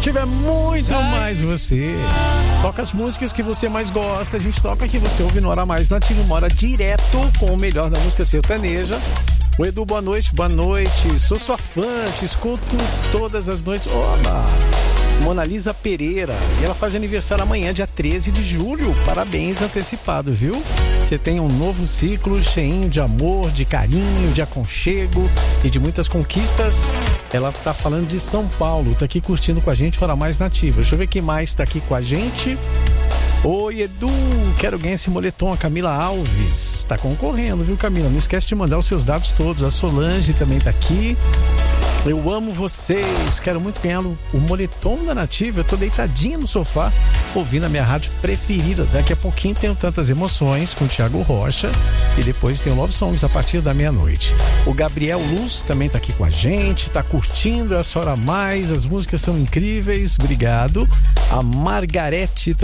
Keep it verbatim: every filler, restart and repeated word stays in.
Nativa é muito mais você. Toca as músicas que você mais gosta. A gente toca que você ouve no Hora Mais Nativa. Mora direto com o melhor da música sertaneja. O Edu, boa noite, boa noite. Sou sua fã, te escuto todas as noites. Oba! Mona Lisa Pereira. E ela faz aniversário amanhã, dia treze de julho. Parabéns antecipado, viu? Você tem um novo ciclo cheinho de amor, de carinho, de aconchego e de muitas conquistas. Ela tá falando de São Paulo, tá aqui curtindo com a gente Hora Mais Nativa. Deixa eu ver quem mais tá aqui com a gente. Oi, Edu, quero ganhar esse moletom. A Camila Alves tá concorrendo, viu, Camila? Não esquece de mandar os seus dados todos. A Solange também tá aqui. Eu amo vocês, quero muito ganhar o, o moletom da Nativa. Eu tô deitadinha no sofá, ouvindo a minha rádio preferida. Daqui a pouquinho tenho tantas emoções com o Thiago Rocha. E depois tem o Love Songs a partir da meia-noite. O Gabriel Luz também tá aqui com a gente, tá curtindo essa Hora Mais. As músicas são incríveis, obrigado. A Margarete